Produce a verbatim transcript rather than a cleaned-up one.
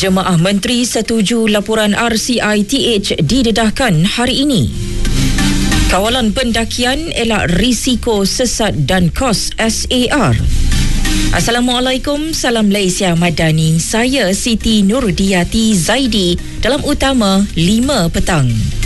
Jemaah Menteri setuju laporan R C I T H didedahkan hari ini. Kawalan pendakian elak risiko sesat dan kos S A R. Assalamualaikum, salam Malaysia Madani. Saya Siti Nurdiati Zaidi dalam utama lima petang.